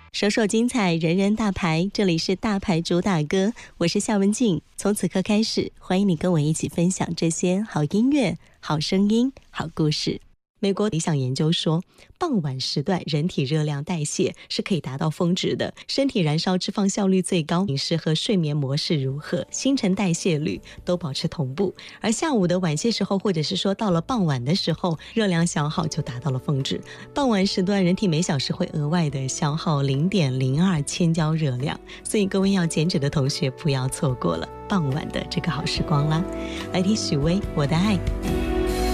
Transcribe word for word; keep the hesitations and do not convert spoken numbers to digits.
首首精彩，人人大牌，这里是大牌主打歌，我是夏文静。从此刻开始，欢迎你跟我一起分享这些好音乐、好声音、好故事。美国一项研究说，傍晚时段人体热量代谢是可以达到峰值的，身体燃烧脂肪效率最高，饮食和睡眠模式如何，新陈代谢率都保持同步。而下午的晚些时候，或者是说到了傍晚的时候，热量消耗就达到了峰值。傍晚时段，人体每小时会额外的消耗 零点零二 千焦热量，所以各位要减脂的同学不要错过了傍晚的这个好时光啦。来听许巍《我的爱》。